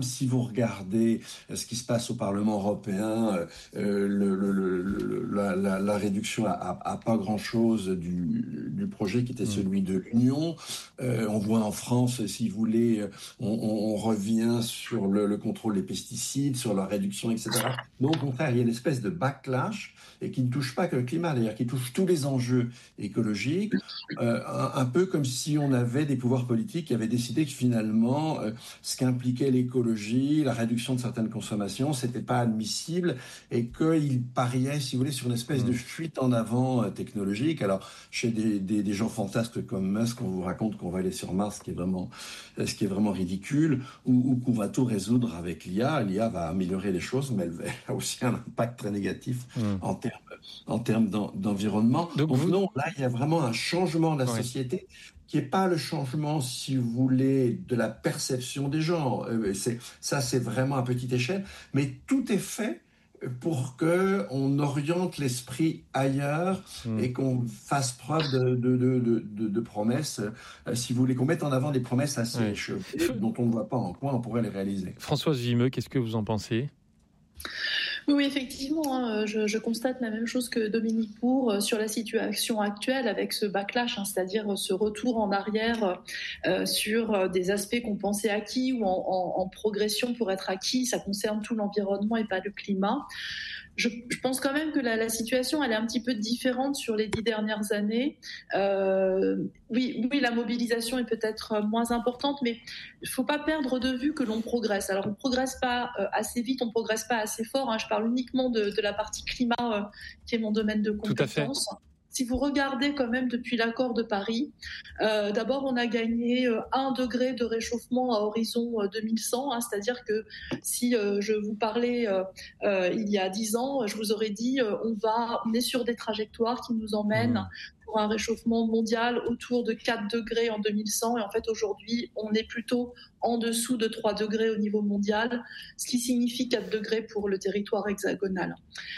Si vous regardez ce qui se passe au Parlement européen, la réduction à pas grand-chose du projet qui était celui de l'Union. On voit en France, si vous voulez, on revient sur le contrôle des pesticides, sur leur réduction, etc. Non, au contraire, il y a une espèce de backlash et qui ne touche pas que le climat, d'ailleurs, qui touche tous les enjeux écologiques, un peu comme si on avait des pouvoirs politiques qui avaient décidé que finalement, ce qu'impliquait l'écologie, la réduction de certaines consommations, c'était pas admissible et qu'il pariait, si vous voulez, sur une espèce de fuite en avant technologique. Alors, chez des gens fantasques comme Musk, on vous raconte qu'on va aller sur Mars, ce qui est vraiment ridicule, ou qu'on va tout résoudre avec l'IA. L'IA va améliorer les choses, mais elle a aussi un impact très négatif en termes d'environnement. Donc non, là, il y a vraiment un changement de la société qui est pas le changement, si vous voulez, de la perception des gens. C'est vraiment à petite échelle, mais tout est fait pour que on oriente l'esprit ailleurs et qu'on fasse preuve de promesses, si vous voulez, qu'on mette en avant des promesses assez échevées dont on ne voit pas en quoi on pourrait les réaliser. Françoise Vimeux, qu'est-ce que vous en pensez ? Oui, effectivement, je constate la même chose que Dominique Bourg sur la situation actuelle avec ce backlash, c'est-à-dire ce retour en arrière sur des aspects qu'on pensait acquis ou en progression pour être acquis. Ça concerne tout l'environnement et pas le climat. Je pense quand même que la situation elle est un petit peu différente sur les 10 dernières années. Oui, la mobilisation est peut-être moins importante, mais il faut pas perdre de vue que l'on progresse. Alors on progresse pas assez vite, on progresse pas assez fort. Je parle uniquement de la partie climat qui est mon domaine de compétence. Si vous regardez quand même depuis l'accord de Paris, d'abord on a gagné 1 degré de réchauffement à horizon 2100, c'est-à-dire que si je vous parlais il y a 10 ans, je vous aurais dit on est sur des trajectoires qui nous emmènent pour un réchauffement mondial autour de 4 degrés en 2100 et en fait aujourd'hui on est plutôt en dessous de 3 degrés au niveau mondial, ce qui signifie 4 degrés pour le territoire hexagonal.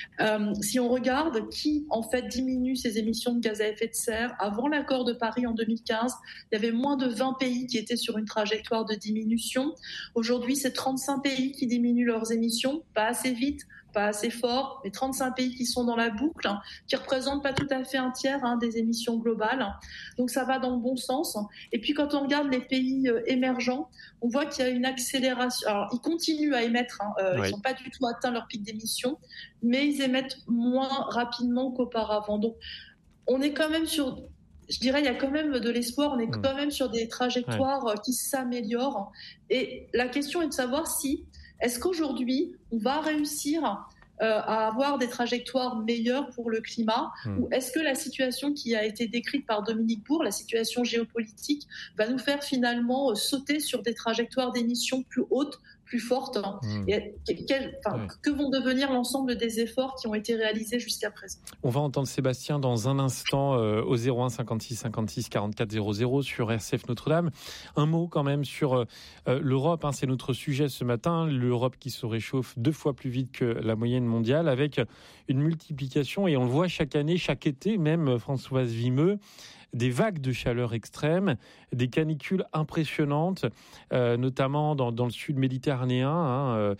Si on regarde qui en fait diminue ses émissions de gaz à effet de serre, avant l'accord de Paris en 2015, il y avait moins de 20 pays qui étaient sur une trajectoire de diminution. Aujourd'hui, c'est 35 pays qui diminuent leurs émissions, pas assez vite, pas assez fort, mais 35 pays qui sont dans la boucle, qui représentent pas tout à fait un tiers des émissions globales. Donc ça va dans le bon sens. Et puis quand on regarde les pays émergents, on voit qu'il y a une accélération. Alors ils continuent à émettre, ils n'ont pas du tout atteint leur pic d'émission, mais ils émettent moins rapidement qu'auparavant. Donc on est quand même sur... Je dirais, il y a quand même de l'espoir. On est quand même sur des trajectoires qui s'améliorent. Et la question est de savoir est-ce qu'aujourd'hui, on va réussir à avoir des trajectoires meilleures pour le climat ou est-ce que la situation qui a été décrite par Dominique Bourg, la situation géopolitique, va nous faire finalement sauter sur des trajectoires d'émissions plus hautes, plus fortes et que vont devenir l'ensemble des efforts qui ont été réalisés jusqu'à présent. On va entendre Sébastien dans un instant au 01 56 56 44 00 sur RCF Notre-Dame. Un mot quand même sur l'Europe, c'est notre sujet ce matin, l'Europe qui se réchauffe 2 fois plus vite que la moyenne mondiale avec une multiplication, et on le voit chaque année, chaque été même, Françoise Vimeux, des vagues de chaleur extrêmes, des canicules impressionnantes, notamment dans le sud méditerranéen.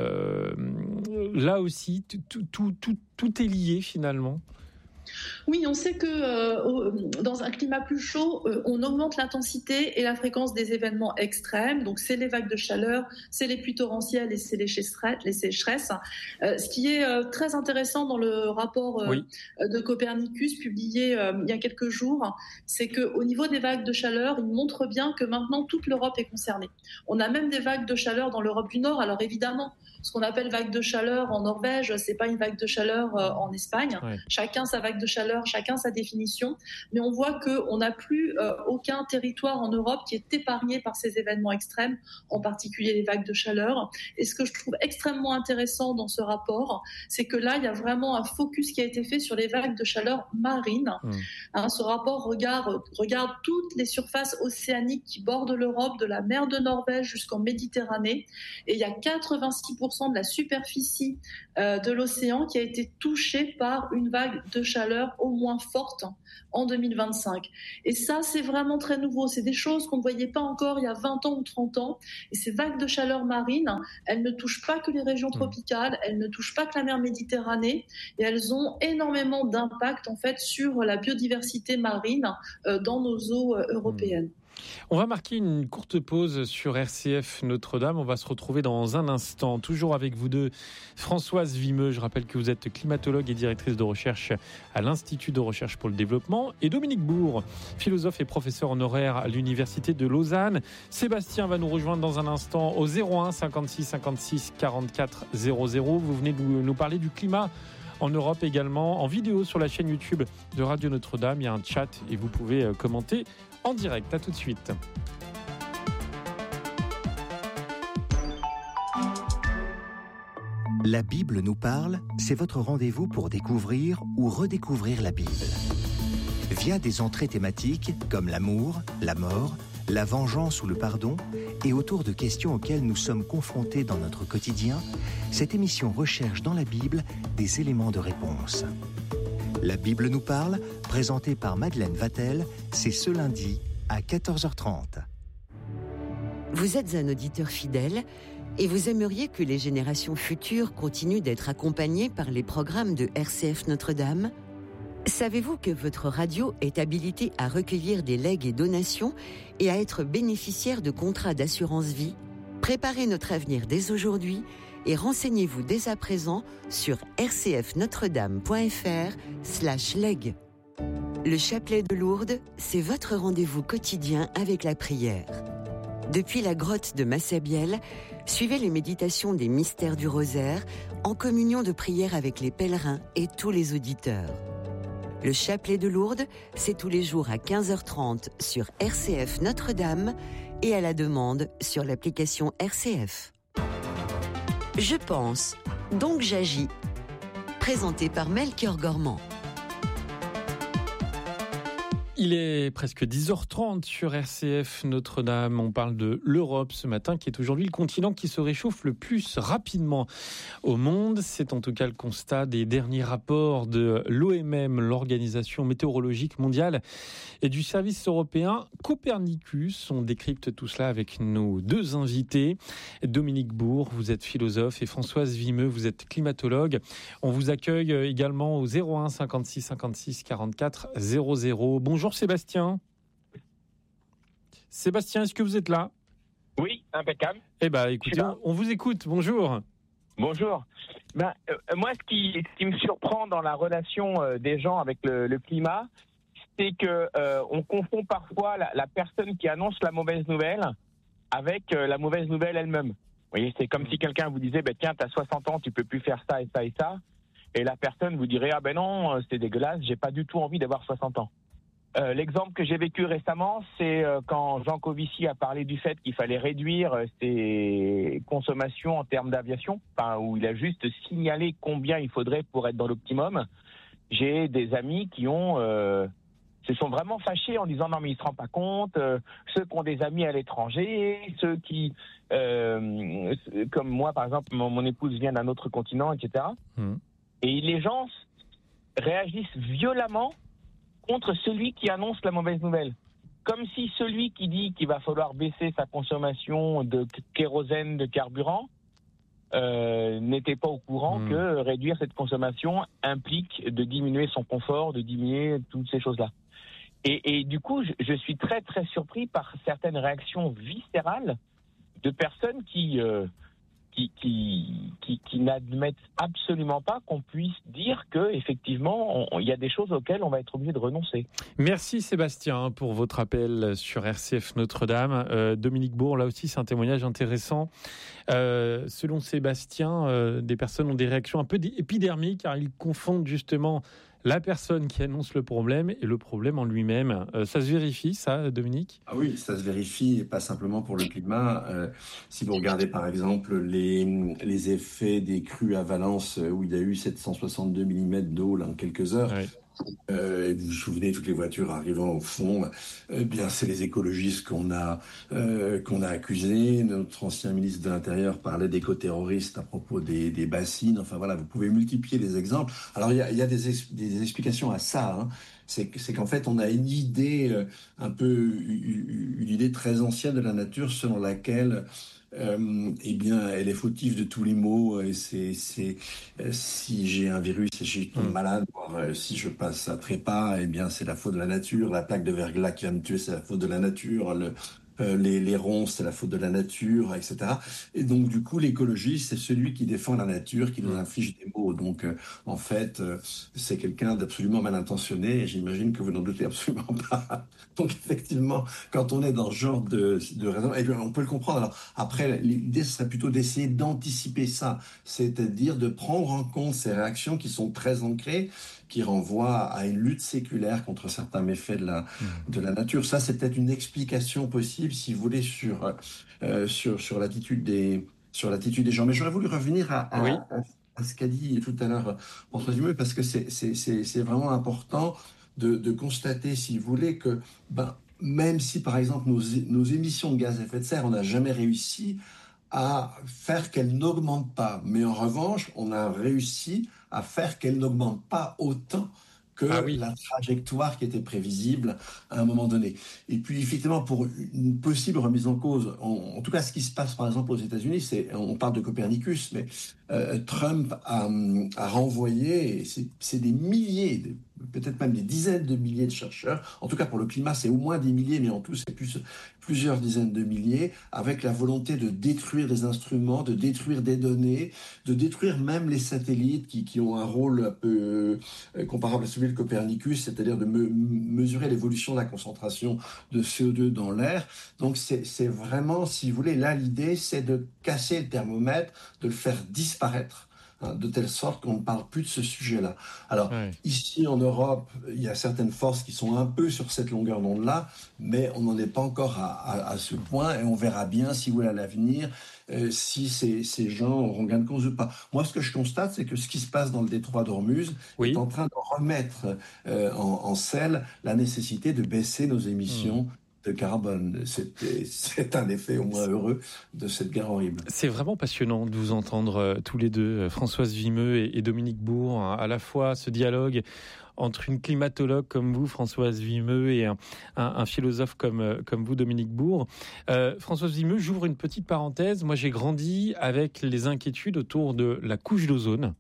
Là aussi, tout est lié finalement. Oui, on sait que dans un climat plus chaud, on augmente l'intensité et la fréquence des événements extrêmes. Donc, c'est les vagues de chaleur, c'est les pluies torrentielles et c'est les sécheresses. Ce qui est très intéressant dans le rapport de Copernicus publié il y a quelques jours, c'est qu'au niveau des vagues de chaleur, il montre bien que maintenant toute l'Europe est concernée. On a même des vagues de chaleur dans l'Europe du Nord. Alors évidemment, ce qu'on appelle vague de chaleur en Norvège, c'est pas une vague de chaleur en Espagne. Chacun sa vague de chaleur, chacun sa définition. Mais on voit qu'on n'a plus aucun territoire en Europe qui est épargné par ces événements extrêmes, en particulier les vagues de chaleur. Et ce que je trouve extrêmement intéressant dans ce rapport, c'est que là, il y a vraiment un focus qui a été fait sur les vagues de chaleur marines. Ce rapport regarde toutes les surfaces océaniques qui bordent l'Europe, de la mer de Norvège jusqu'en Méditerranée. Et il y a 86% de la superficie de l'océan qui a été touchée par une vague de chaleur chaleur au moins fortes en 2025. Et ça, c'est vraiment très nouveau. C'est des choses qu'on ne voyait pas encore il y a 20 ans ou 30 ans. Et ces vagues de chaleur marine, elles ne touchent pas que les régions tropicales, elles ne touchent pas que la mer Méditerranée, et elles ont énormément d'impact en fait sur la biodiversité marine dans nos eaux européennes. On va marquer une courte pause sur RCF Notre-Dame. On va se retrouver dans un instant, toujours avec vous deux. Françoise Vimeux, je rappelle que vous êtes climatologue et directrice de recherche à l'Institut de recherche pour le développement. Et Dominique Bourg, philosophe et professeur honoraire à l'Université de Lausanne. Sébastien va nous rejoindre dans un instant au 01 56 56 44 00. Vous venez de nous parler du climat en Europe également, en vidéo sur la chaîne YouTube de Radio Notre-Dame. Il y a un chat et vous pouvez commenter en direct. À tout de suite. La Bible nous parle, c'est votre rendez-vous pour découvrir ou redécouvrir la Bible. Via des entrées thématiques comme l'amour, la mort, la vengeance ou le pardon, et autour de questions auxquelles nous sommes confrontés dans notre quotidien, cette émission recherche dans la Bible des éléments de réponse. La Bible nous parle, présentée par Madeleine Vatel, c'est ce lundi à 14h30. Vous êtes un auditeur fidèle et vous aimeriez que les générations futures continuent d'être accompagnées par les programmes de RCF Notre-Dame ? Savez-vous que votre radio est habilitée à recueillir des legs et donations et à être bénéficiaire de contrats d'assurance vie ? Préparez notre avenir dès aujourd'hui et renseignez-vous dès à présent sur rcfnotredame.fr/leg. Le chapelet de Lourdes, c'est votre rendez-vous quotidien avec la prière. Depuis la grotte de Massabielle, suivez les méditations des mystères du rosaire en communion de prière avec les pèlerins et tous les auditeurs. Le chapelet de Lourdes, c'est tous les jours à 15h30 sur RCF Notre-Dame et à la demande sur l'application RCF. Je pense, donc j'agis. Présenté par Melchior Gormand. Il est presque 10h30 sur RCF Notre-Dame. On parle de l'Europe ce matin, qui est aujourd'hui le continent qui se réchauffe le plus rapidement au monde. C'est en tout cas le constat des derniers rapports de l'OMM, l'Organisation météorologique mondiale, et du service européen Copernicus. On décrypte tout cela avec nos deux invités. Dominique Bourg, vous êtes philosophe, et Françoise Vimeux, vous êtes climatologue. On vous accueille également au 01 56 56 44 00. Bonjour Sébastien. Sébastien, est-ce que vous êtes là ? Oui, impeccable. Eh bien, écoutez, on vous écoute. Bonjour. Bonjour. Moi, ce qui me surprend dans la relation des gens avec le climat, c'est que on confond parfois la personne qui annonce la mauvaise nouvelle avec la mauvaise nouvelle elle-même. Vous voyez, c'est comme si quelqu'un vous disait tiens, t'as 60 ans, tu peux plus faire ça et ça et ça, et la personne vous dirait non, c'est dégueulasse, j'ai pas du tout envie d'avoir 60 ans. L'exemple que j'ai vécu récemment, c'est quand Jean Covici a parlé du fait qu'il fallait réduire ses consommations en termes d'aviation, où il a juste signalé combien il faudrait pour être dans l'optimum. J'ai des amis qui se sont vraiment fâchés en disant non mais il se rend pas compte, ceux qui ont des amis à l'étranger, ceux qui, comme moi par exemple, mon épouse vient d'un autre continent, etc. Et les gens réagissent violemment contre celui qui annonce la mauvaise nouvelle. Comme si celui qui dit qu'il va falloir baisser sa consommation de kérosène, de carburant, n'était pas au courant que réduire cette consommation implique de diminuer son confort, de diminuer toutes ces choses-là. Et du coup, je suis très très surpris par certaines réactions viscérales de personnes qui n'admettent absolument pas qu'on puisse dire que effectivement il y a des choses auxquelles on va être obligé de renoncer. Merci Sébastien pour votre appel sur RCF Notre-Dame. Dominique Bourg, là aussi c'est un témoignage intéressant. Selon Sébastien, des personnes ont des réactions un peu épidermiques car ils confondent justement la personne qui annonce le problème et le problème en lui-même. Ça se vérifie, ça, Dominique ? Ah oui, ça se vérifie, et pas simplement pour le climat. Si vous regardez par exemple les effets des crues à Valence, où il y a eu 762 mm d'eau là, en quelques heures, Et vous vous souvenez, toutes les voitures arrivant au fond, eh bien, c'est les écologistes qu'on a accusés. Notre ancien ministre de l'Intérieur parlait d'éco-terroristes à propos des bassines. Enfin voilà, vous pouvez multiplier les exemples. Alors il y a des explications à ça. Hein. C'est qu'en fait, on a une idée une idée très ancienne de la nature selon laquelle eh bien, elle est fautive de tous les maux. Et si j'ai un virus et je tombe malade, si je passe à trépas, eh bien, c'est la faute de la nature. La plaque de verglas qui va me tuer, c'est la faute de la nature. Les ronces, c'est la faute de la nature, etc. Et donc, du coup, l'écologiste, c'est celui qui défend la nature, qui nous inflige des maux. Donc, en fait, c'est quelqu'un d'absolument mal intentionné, et j'imagine que vous n'en doutez absolument pas. Donc, effectivement, quand on est dans ce genre de raison, et bien, on peut le comprendre. Alors, après, l'idée, ce serait plutôt d'essayer d'anticiper ça, c'est-à-dire de prendre en compte ces réactions qui sont très ancrées, qui renvoient à une lutte séculaire contre certains méfaits de la nature. Ça, c'est peut-être une explication possible, si vous voulez, sur l'attitude des gens. Mais j'aurais voulu revenir à ce qu'a dit tout à l'heure François Vimeux, parce que c'est vraiment important de constater, si vous voulez, que même si, par exemple, nos émissions de gaz à effet de serre, on n'a jamais réussi à faire qu'elles n'augmentent pas. Mais en revanche, on a réussi à faire qu'elles n'augmentent pas autant que la trajectoire qui était prévisible à un moment donné. Et puis, effectivement, pour une possible remise en cause, en tout cas, ce qui se passe, par exemple, aux États-Unis, on parle de Copernicus, mais Trump a renvoyé, et c'est des milliers, peut-être même des dizaines de milliers de chercheurs, en tout cas pour le climat, c'est au moins des milliers, mais en tout, c'est plusieurs dizaines de milliers, avec la volonté de détruire des instruments, de détruire des données, de détruire même les satellites qui ont un rôle un peu comparable à celui de Copernicus, c'est-à-dire de mesurer l'évolution de la concentration de CO2 dans l'air. Donc c'est vraiment, si vous voulez, là l'idée c'est de casser le thermomètre, de le faire disparaître, de telle sorte qu'on ne parle plus de ce sujet-là. Alors, ici en Europe, il y a certaines forces qui sont un peu sur cette longueur d'onde-là, mais on n'en est pas encore à ce point, et on verra bien, si vous voulez, à l'avenir, si ces gens auront gain de cause ou pas. Moi, ce que je constate, c'est que ce qui se passe dans le détroit d'Ormuz est en train de remettre en selle la nécessité de baisser nos émissions de carbone. C'est un effet au moins heureux de cette guerre horrible. C'est vraiment passionnant de vous entendre tous les deux, Françoise Vimeux et Dominique Bourg, à la fois ce dialogue entre une climatologue comme vous, Françoise Vimeux, et un philosophe comme vous, Dominique Bourg. Françoise Vimeux, j'ouvre une petite parenthèse. Moi, j'ai grandi avec les inquiétudes autour de la couche d'ozone.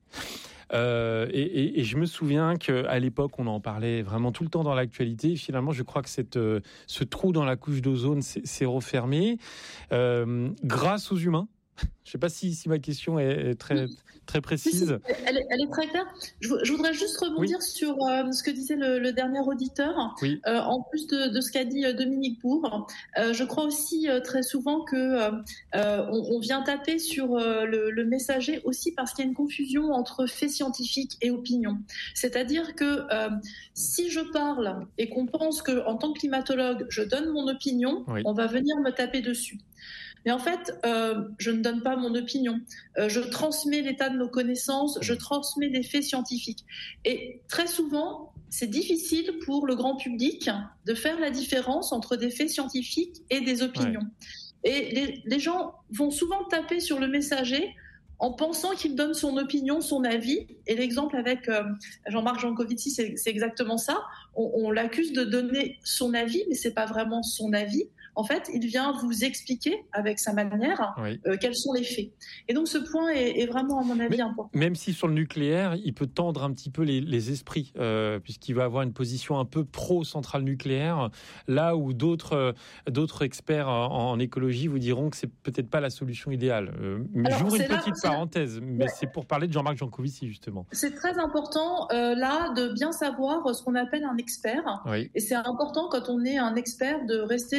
Et je me souviens qu'à l'époque, on en parlait vraiment tout le temps dans l'actualité. Finalement, je crois que ce trou dans la couche d'ozone s'est refermé grâce aux humains. Je ne sais pas si ma question est très, très précise. Elle est très claire. Je voudrais juste rebondir sur ce que disait le dernier auditeur. En plus de ce qu'a dit Dominique Bourg, je crois aussi très souvent que on vient taper sur le messager aussi parce qu'il y a une confusion entre faits scientifiques et opinion. C'est-à-dire que si je parle et qu'on pense que en tant que climatologue, je donne mon opinion, on va venir me taper dessus. Mais en fait, je ne donne pas mon opinion. Je transmets l'état de nos connaissances, je transmets des faits scientifiques. Et très souvent, c'est difficile pour le grand public de faire la différence entre des faits scientifiques et des opinions. Et les gens vont souvent taper sur le messager en pensant qu'il donne son opinion, son avis. Et l'exemple avec Jean-Marc Jancovici, c'est exactement ça. On l'accuse de donner son avis, mais c'est pas vraiment son avis. En fait, il vient vous expliquer avec sa manière quels sont les faits. Et donc ce point est vraiment, à mon avis, important. Même si sur le nucléaire, il peut tendre un petit peu les esprits, puisqu'il va avoir une position un peu pro-centrale nucléaire, là où d'autres experts en écologie vous diront que c'est peut-être pas la solution idéale. J'ouvre une petite parenthèse, mais c'est pour parler de Jean-Marc Jancovici, justement. C'est très important, là, de bien savoir ce qu'on appelle un expert. Et c'est important, quand on est un expert, de rester dans son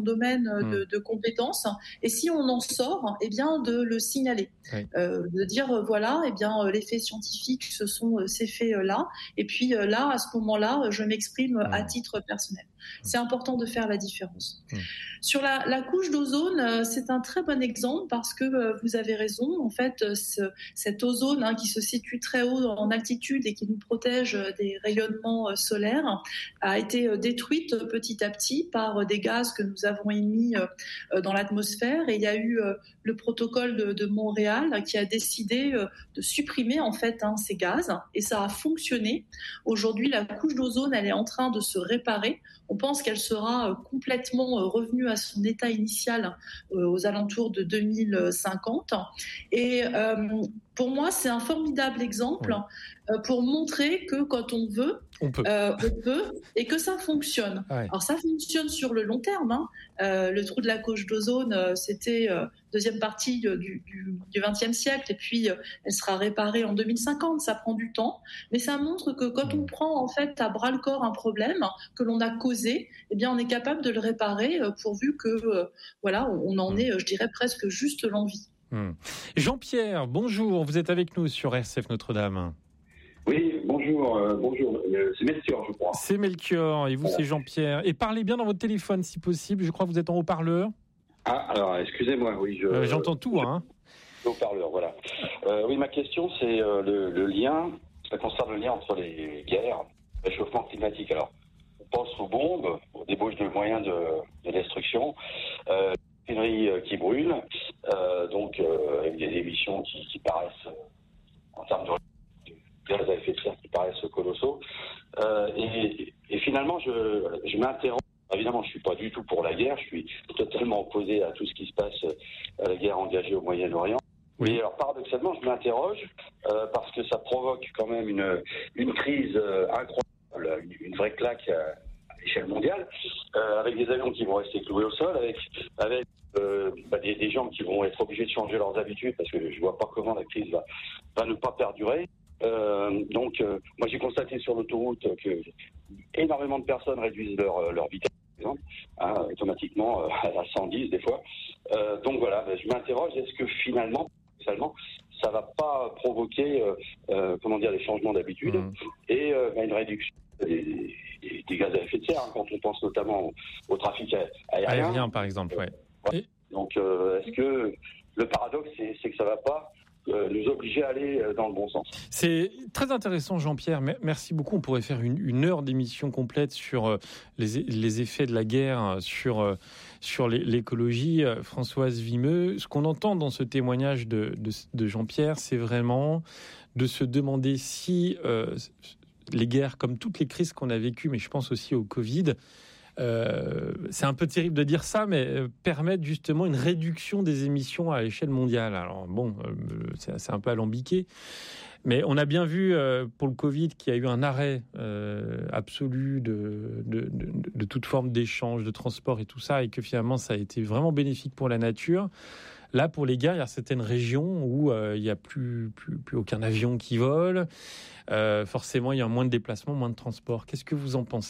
domaine de compétences. Et si on en sort, eh bien, de le signaler. Oui. De dire, voilà, eh bien, les faits scientifiques, ce sont ces faits-là. Et puis là, à ce moment-là, je m'exprime à titre personnel. C'est important de faire la différence. Sur la couche d'ozone, c'est un très bon exemple parce que vous avez raison. En fait, cet ozone qui se situe très haut en altitude et qui nous protège des rayonnements solaires a été détruite petit à petit par des gaz que nous avons émis dans l'atmosphère. Et il y a eu le protocole de Montréal qui a décidé de supprimer en fait ces gaz. Et ça a fonctionné. Aujourd'hui, la couche d'ozone, elle est en train de se réparer. On pense qu'elle sera complètement revenue à son état initial aux alentours de 2050. Et pour moi, c'est un formidable exemple pour montrer que quand on veut, on peut et que ça fonctionne. Ouais. Alors ça fonctionne sur le long terme. Le trou de la couche d'ozone, c'était deuxième partie du XXe siècle, et puis elle sera réparée en 2050. Ça prend du temps, mais ça montre que quand on prend en fait à bras le corps un problème que l'on a causé, eh bien on est capable de le réparer pourvu que on en ait, je dirais presque juste l'envie. Jean-Pierre, bonjour. Vous êtes avec nous sur RCF Notre-Dame. Oui, bonjour. C'est Melchior, je crois. C'est Melchior, et vous, c'est Jean-Pierre. Et parlez bien dans votre téléphone, si possible. Je crois que vous êtes en haut-parleur. Ah, alors, excusez-moi, oui. J'entends tout, Haut-parleur, voilà. Oui, ma question, c'est le lien. Ça concerne le lien entre les guerres, le réchauffement climatique. Alors, on pense aux bombes, aux débauches de moyens de destruction, raffineries qui brûlent, avec des émissions qui paraissent, en termes de gaz à effet de serre, qui paraissent colossaux. Et finalement, je m'interroge. Évidemment, je ne suis pas du tout pour la guerre. Je suis totalement opposé à tout ce qui se passe, à la guerre engagée au Moyen-Orient. Oui. Mais alors, paradoxalement, je m'interroge parce que ça provoque quand même une crise incroyable, une vraie claque à l'échelle mondiale, avec des avions qui vont rester cloués au sol, avec des gens qui vont être obligés de changer leurs habitudes parce que je ne vois pas comment la crise va ne pas perdurer. Moi j'ai constaté sur l'autoroute que énormément de personnes réduisent leur vitesse, par exemple, automatiquement à 110 des fois. Je m'interroge, est-ce que finalement, ça va pas provoquer des changements d'habitude et une réduction des gaz à effet de serre, quand on pense notamment au trafic aérien. Par exemple, ouais. Donc, est-ce que le paradoxe, c'est que ça va pas nous obliger à aller dans le bon sens? C'est très intéressant, Jean-Pierre. Merci beaucoup. On pourrait faire une heure d'émission complète sur les effets de la guerre sur l'écologie. Françoise Vimeux, ce qu'on entend dans ce témoignage de Jean-Pierre, c'est vraiment de se demander si les guerres, comme toutes les crises qu'on a vécues, mais je pense aussi au Covid, c'est un peu terrible de dire ça, mais permettent justement une réduction des émissions à l'échelle mondiale. Alors bon, c'est un peu alambiqué, mais on a bien vu pour le Covid qu'il y a eu un arrêt absolu de toute forme d'échange, de transport et tout ça, et que finalement ça a été vraiment bénéfique pour la nature. Là, pour les guerres, il y a certaines régions où il n'y a plus aucun avion qui vole. Forcément, il y a moins de déplacements, moins de transport. Qu'est-ce que vous en pensez ?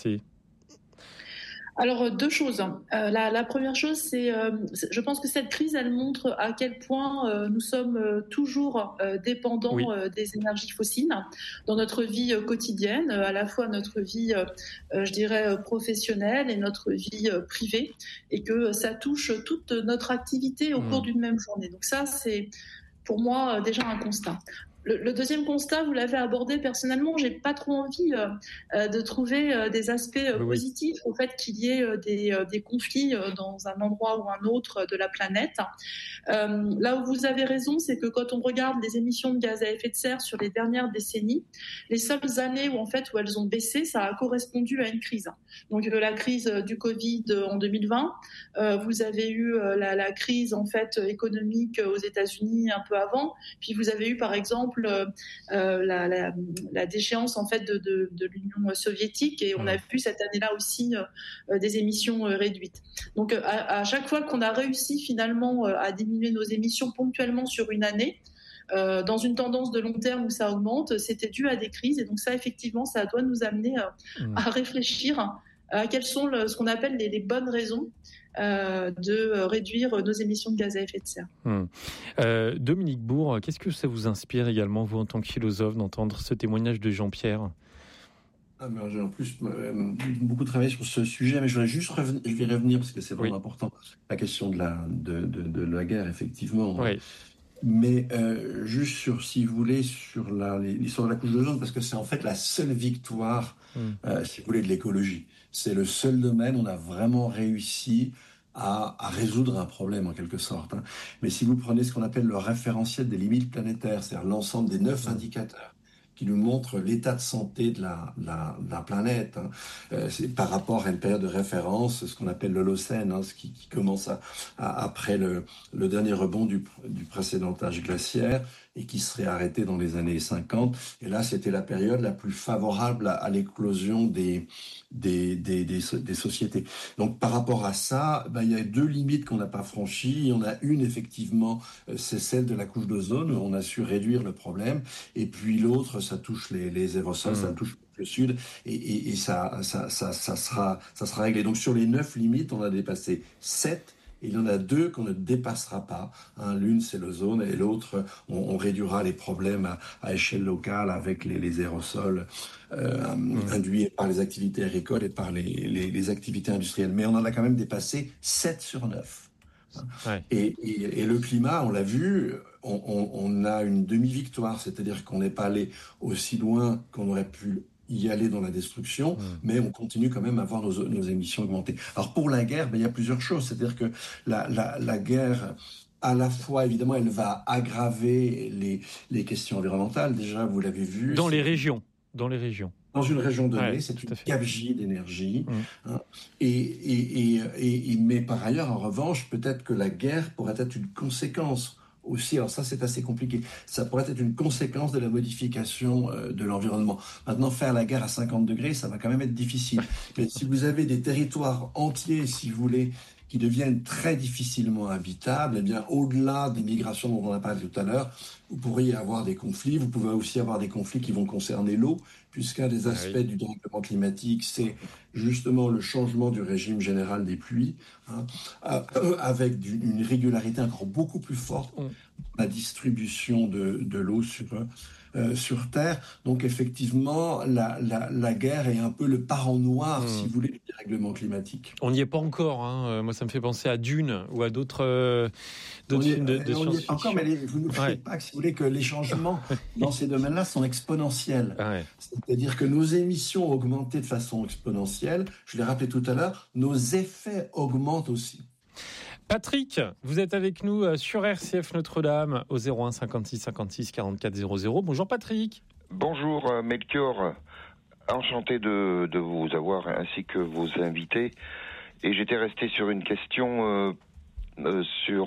Alors, deux choses. La première chose, c'est, je pense que cette crise, elle montre à quel point nous sommes toujours dépendants des énergies fossiles dans notre vie quotidienne, à la fois notre vie, je dirais, professionnelle et notre vie privée, et que ça touche toute notre activité au cours d'une même journée. Donc ça, c'est pour moi déjà un constat. Le deuxième constat, vous l'avez abordé personnellement, j'ai pas trop envie de trouver des aspects positifs au fait qu'il y ait des conflits dans un endroit ou un autre de la planète. Là où vous avez raison, c'est que quand on regarde les émissions de gaz à effet de serre sur les dernières décennies, les seules années où elles ont baissé, ça a correspondu à une crise. Donc la crise du Covid en 2020, vous avez eu la crise en fait économique aux États-Unis un peu avant, puis vous avez eu par exemple la déchéance en fait de l'Union soviétique, et on a vu cette année-là aussi des émissions réduites. Donc à chaque fois qu'on a réussi finalement à diminuer nos émissions ponctuellement sur une année, dans une tendance de long terme où ça augmente, c'était dû à des crises, et donc ça effectivement ça doit nous amener à réfléchir à quelles sont ce qu'on appelle les bonnes raisons de réduire nos émissions de gaz à effet de serre. Dominique Bourg, qu'est-ce que ça vous inspire également, vous en tant que philosophe, d'entendre ce témoignage de Jean-Pierre ? J'ai en plus beaucoup travaillé sur ce sujet, mais je vais revenir parce que c'est vraiment important, la question de la guerre, effectivement. Oui. Mais juste sur, si vous voulez, sur l'histoire de la couche d'ozone, parce que c'est en fait la seule victoire, si vous voulez, de l'écologie. C'est le seul domaine où on a vraiment réussi à résoudre un problème, en quelque sorte. Mais si vous prenez ce qu'on appelle le référentiel des limites planétaires, c'est-à-dire l'ensemble des 9 indicateurs qui nous montre l'état de santé de la planète, c'est par rapport à une période de référence, ce qu'on appelle l'Holocène, ce qui commence après le dernier rebond du précédent âge glaciaire et qui serait arrêté dans les années 50. Et là, c'était la période la plus favorable à l'éclosion des sociétés. Donc, par rapport à ça, il y a 2 limites qu'on n'a pas franchies. Il y en a une, effectivement, c'est celle de la couche d'ozone. On a su réduire le problème. Et puis l'autre, ça touche les aérosols, ça touche le sud. Et ça sera réglé. Donc, sur les 9 limites, on a dépassé 7. Et il y en a 2 qu'on ne dépassera pas. L'une, c'est l'ozone, et l'autre, on réduira les problèmes à échelle locale avec les aérosols induits par les activités agricoles et par les activités industrielles. Mais on en a quand même dépassé 7 sur 9. Ouais. Et le climat, on l'a vu, on a une demi-victoire, c'est-à-dire qu'on n'est pas allé aussi loin qu'on aurait pu y aller dans la destruction, mais on continue quand même à voir nos émissions augmenter. Alors pour la guerre, il y a plusieurs choses, c'est-à-dire que la guerre, à la fois, évidemment, elle va aggraver les questions environnementales. Déjà, vous l'avez vu. Dans les régions. Dans une région donnée, c'est une gabegie d'énergie. Mais par ailleurs, en revanche, peut-être que la guerre pourrait être une conséquence aussi, alors ça c'est assez compliqué, ça pourrait être une conséquence de la modification de l'environnement. Maintenant, faire la guerre à 50 degrés, ça va quand même être difficile. Mais si vous avez des territoires entiers, si vous voulez, qui deviennent très difficilement habitables, eh bien, au-delà des migrations dont on a parlé tout à l'heure, vous pourriez avoir des conflits. Vous pouvez aussi avoir des conflits qui vont concerner l'eau, puisqu'un des aspects du dérèglement climatique, c'est justement le changement du régime général des pluies, avec une régularité encore beaucoup plus forte, la distribution de l'eau sur Terre. Donc effectivement, la guerre est un peu le parent noir, si vous voulez, du dérèglement climatique. On n'y est pas encore. Moi, ça me fait penser à Dune ou à d'autres films de science-fiction. On n'y est pas encore, mais vous n'oubliez pas que, si vous voulez, que les changements dans ces domaines-là sont exponentiels. C'est-à-dire que nos émissions ont augmenté de façon exponentielle. Je l'ai rappelé tout à l'heure, nos effets augmentent aussi. Patrick, vous êtes avec nous sur RCF Notre-Dame au 01 56 56 44 00. Bonjour Patrick. Bonjour Melchior, enchanté de vous avoir ainsi que vos invités. Et j'étais resté sur une question sur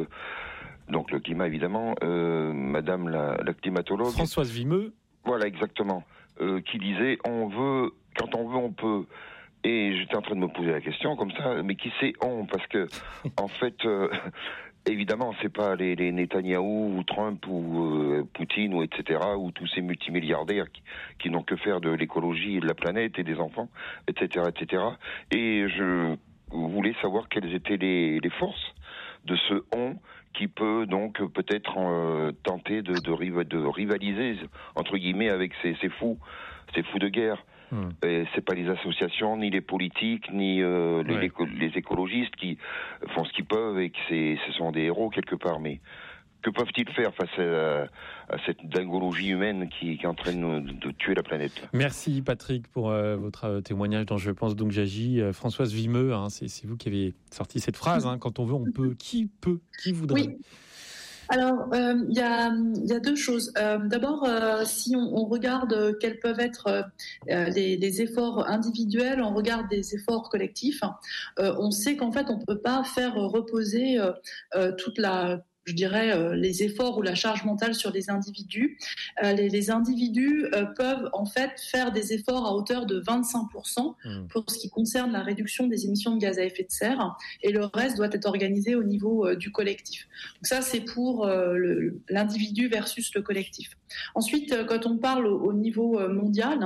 donc le climat évidemment. Madame la climatologue Françoise Vimeux. Voilà exactement, qui disait quand on veut on peut. Et j'étais en train de me poser la question comme ça, mais qui c'est on ? Parce que, en fait, évidemment, c'est pas les Netanyahou ou Trump ou Poutine ou etc. ou tous ces multimilliardaires qui n'ont que faire de l'écologie et de la planète et des enfants, etc., etc. Et je voulais savoir quelles étaient les forces de ce on qui peut donc peut-être tenter de rivaliser entre guillemets avec ces fous de guerre. Et c'est pas les associations, ni les politiques, ni les écologistes qui font ce qu'ils peuvent et que ce sont des héros quelque part. Mais que peuvent-ils faire face à cette dingologie humaine qui est en train de tuer la planète ? Merci Patrick pour votre témoignage dans Je pense donc j'agis. Françoise Vimeux, c'est vous qui avez sorti cette phrase, quand on veut on peut. Qui voudrait ? Oui. Alors, il y a 2 choses. D'abord, si on regarde quels peuvent être les efforts individuels, on regarde des efforts collectifs, on sait qu'en fait, on ne peut pas faire reposer toute la je dirais, les efforts ou la charge mentale sur les individus. Les individus peuvent en fait faire des efforts à hauteur de 25% pour ce qui concerne la réduction des émissions de gaz à effet de serre, et le reste doit être organisé au niveau du collectif. Donc ça, c'est pour l'individu versus le collectif. Ensuite, quand on parle au niveau mondial,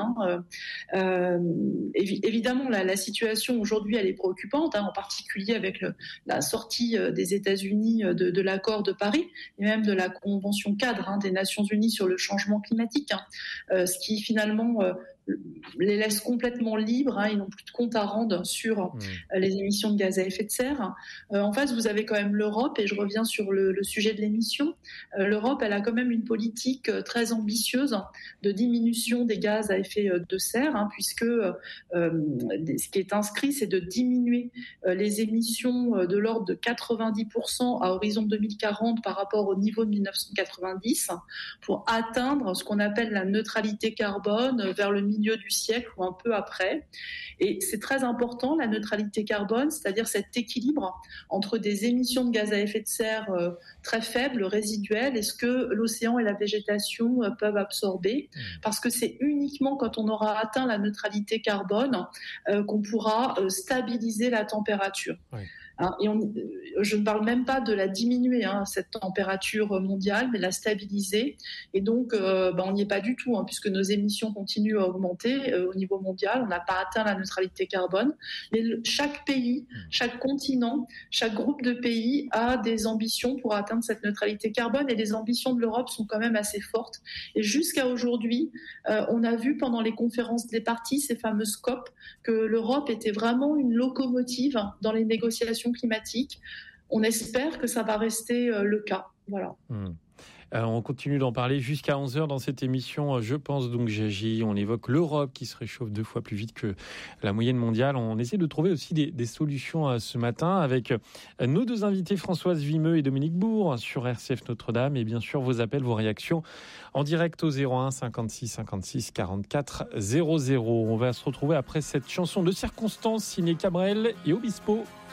évidemment, la situation aujourd'hui, elle est préoccupante, en particulier avec la sortie des États-Unis de l'accord de Paris et même de la convention cadre des Nations Unies sur le changement climatique, ce qui finalement les laisse complètement libres, ils n'ont plus de compte à rendre sur les émissions de gaz à effet de serre. En face, vous avez quand même l'Europe, et je reviens sur le sujet de l'émission. L'Europe, elle a quand même une politique très ambitieuse de diminution des gaz à effet de serre, puisque ce qui est inscrit, c'est de diminuer les émissions de l'ordre de 90% à horizon 2040 par rapport au niveau de 1990 pour atteindre ce qu'on appelle la neutralité carbone vers le milieu du siècle ou un peu après. Et c'est très important, la neutralité carbone, c'est-à-dire cet équilibre entre des émissions de gaz à effet de serre très faibles, résiduelles, et ce que l'océan et la végétation peuvent absorber, parce que c'est uniquement quand on aura atteint la neutralité carbone qu'on pourra stabiliser la température. Oui. Et je ne parle même pas de la diminuer, cette température mondiale, mais la stabiliser. Et donc, on n'y est pas du tout, puisque nos émissions continuent à augmenter au niveau mondial. On n'a pas atteint la neutralité carbone. Mais chaque pays, chaque continent, chaque groupe de pays a des ambitions pour atteindre cette neutralité carbone. Et les ambitions de l'Europe sont quand même assez fortes. Et jusqu'à aujourd'hui, on a vu pendant les conférences des parties, ces fameuses COP, que l'Europe était vraiment une locomotive dans les négociations climatiques. On espère que ça va rester le cas. Voilà. On continue d'en parler jusqu'à 11h dans cette émission. Je pense donc j'agis. On évoque l'Europe qui se réchauffe 2 fois plus vite que la moyenne mondiale. On essaie de trouver aussi des solutions ce matin avec nos 2 invités, Françoise Vimeux et Dominique Bourg, sur RCF Notre-Dame. Et bien sûr, vos appels, vos réactions en direct au 01 56 56 44 00. On va se retrouver après cette chanson de circonstance signée Cabrel et Obispo.